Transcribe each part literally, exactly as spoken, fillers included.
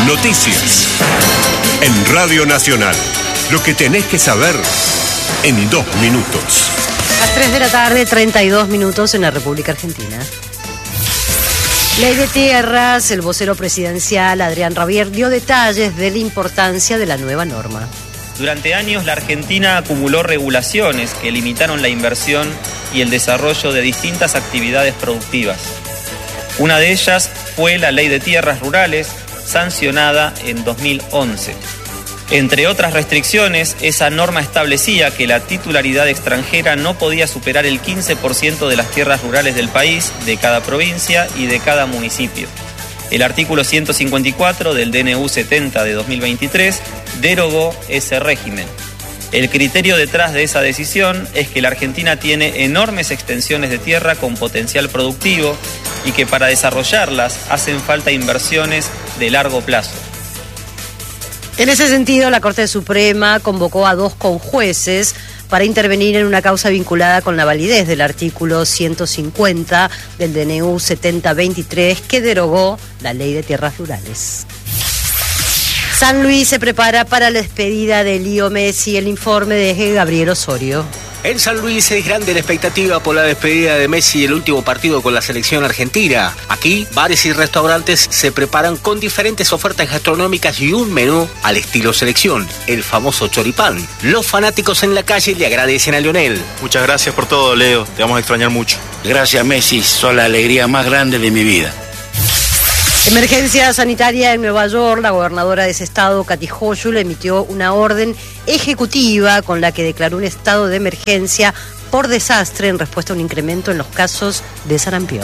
Noticias. En Radio Nacional. Lo que tenés que saber en dos minutos. Las tres de la tarde, treinta y dos minutos en la República Argentina. Ley de Tierras, el vocero presidencial Adrián Rabier dio detalles de la importancia de la nueva norma. Durante años la Argentina acumuló regulaciones que limitaron la inversión y el desarrollo de distintas actividades productivas. Una de ellas fue la Ley de Tierras Rurales, sancionada en dos mil once. Entre otras restricciones, esa norma establecía que la titularidad extranjera no podía superar el quince por ciento de las tierras rurales del país, de cada provincia y de cada municipio. El artículo ciento cincuenta y cuatro del D N U setenta de dos mil veintitrés derogó ese régimen. El criterio detrás de esa decisión es que la Argentina tiene enormes extensiones de tierra con potencial productivo y que para desarrollarlas hacen falta inversiones de largo plazo. En ese sentido, la Corte Suprema convocó a dos conjueces para intervenir en una causa vinculada con la validez del artículo ciento cincuenta del D N U setenta veintitrés que derogó la Ley de Tierras Rurales. San Luis se prepara para la despedida de Leo Messi, el informe de Gabriel Osorio. En San Luis es grande la expectativa por la despedida de Messi, el último partido con la selección argentina. Aquí, bares y restaurantes se preparan con diferentes ofertas gastronómicas y un menú al estilo selección, el famoso choripán. Los fanáticos en la calle le agradecen a Lionel. Muchas gracias por todo, Leo. Te vamos a extrañar mucho. Gracias, Messi. Sos la alegría más grande de mi vida. Emergencia sanitaria en Nueva York. La gobernadora de ese estado, Kathy Hochul, emitió una orden ejecutiva con la que declaró un estado de emergencia por desastre en respuesta a un incremento en los casos de sarampión.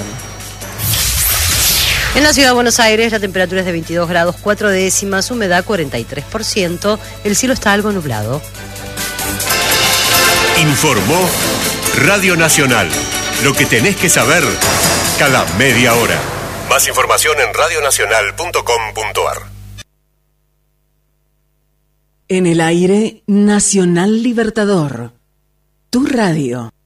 En la ciudad de Buenos Aires la temperatura es de veintidós grados cuatro décimas, humedad cuarenta y tres por ciento, el cielo está algo nublado. Informó Radio Nacional. Lo que tenés que saber cada media hora. Más información en radionacional punto com punto ar. En el aire, Nacional Libertador. Tu radio.